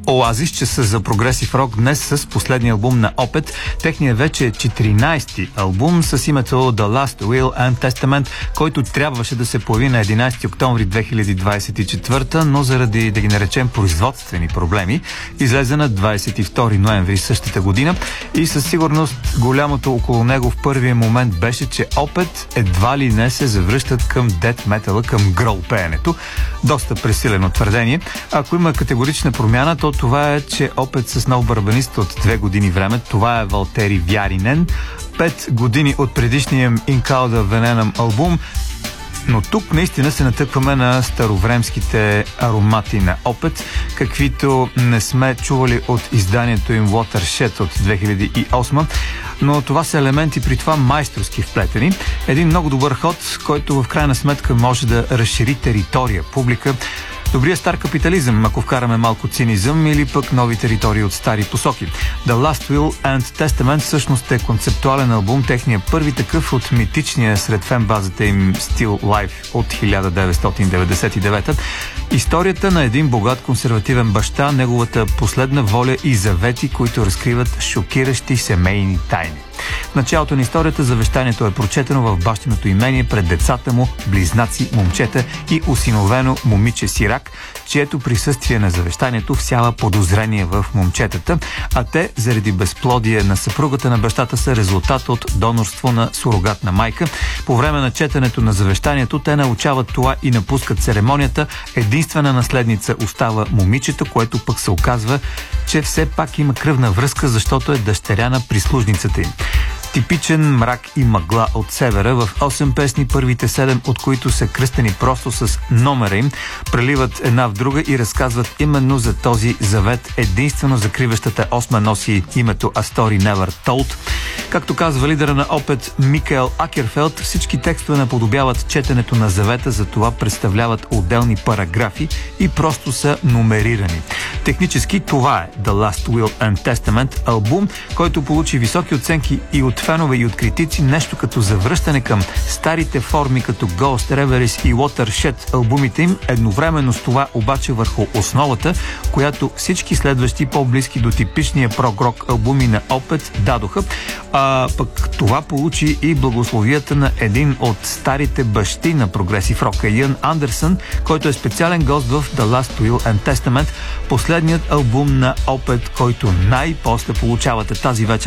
Оазис, че са за прогресив рок днес с последния албум на Opeth. Техният вече 14-ти албум с името The Last Will and Testament, който трябваше да се появи на 11 октомври 2024, но заради, да ги наречем, производствени проблеми, излезе на 22 ноември същата година и със сигурност голямото около него в първия момент беше, че Opeth едва ли не се завръщат към дет метала, към грол пеенето. Доста пресилено твърдение. Ако има категорична промяна, то това е, че Opeth с нов барабанист от 2 години време. Това е Валтери Вяринен. 5 години от предишния In Cauda Venenum албум. Но тук наистина се натъкваме на старовремските аромати на Opeth, каквито не сме чували от изданието им Watershed от 2008, но това са елементи при това майсторски вплетени. Един много добър ход, който в крайна сметка може да разшири територия, публика. Добрия стар капитализъм, ако вкараме малко цинизъм, или пък нови територии от стари посоки. The Last Will and Testament всъщност е концептуален албум, техния първи такъв от митичния сред фен-базата им Still Life от 1999. Историята на един богат консервативен баща, неговата последна воля и завети, които разкриват шокиращи семейни тайни. В началото на историята завещанието е прочетено в бащиното имение пред децата му, близнаци, момчета и осиновено момиче сирак, чието присъствие на завещанието всява подозрение в момчетата, а те, заради безплодие на съпругата на бащата, са резултат от донорство на сурогатна майка. По време на четенето на завещанието те научават това и напускат церемонията. Единствена наследница остава момичето, което пък се оказва, че все пак има кръвна връзка, защото е дъщеря на прислужницата им. Типичен мрак и мъгла от севера. В 8 песни, първите 7 от които са кръстени просто с номера им, преливат една в друга и разказват именно за този завет. Единствено закриващата 8 носи името A Story Never Told. Както казва лидера на Opeth Микаел Акерфелд, всички текстове наподобяват четенето на завета, затова представляват отделни параграфи и просто са номерирани. Технически това е The Last Will and Testament, албум, който получи високи оценки и от фенове и от критици, нещо като завръщане към старите форми като Ghost Reveries и Watershed албумите им, едновременно с това обаче върху основата, която всички следващи по-близки до типичния прог-рок албуми на Opeth дадоха. Пък това получи и благословията на един от старите бащи на прогресив рока, Иан Андерсън, който е специален гост в The Last Will and Testament, последният албум на Opeth, който най-после получавате тази вечер